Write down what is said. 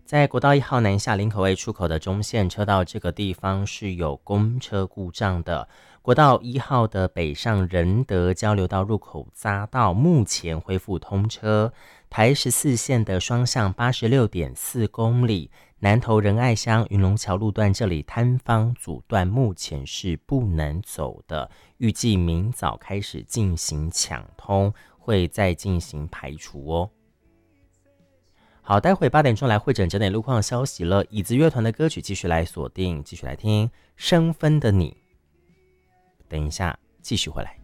在国道1号南下林口 A 出口的中线车道这个地方是有公车故障的。国道1号的北上仁德交流道入口匝道目前恢复通车，台14线的双向 86.4 公里，南投仁爱乡云龙桥路段这里摊方阻断，目前是不能走的，预计明早开始进行抢通，会再进行排除哦。好，待会8点钟来会诊整点路况消息了。椅子乐团的歌曲继续来锁定，继续来听《生分的你》。等一下，继续回来。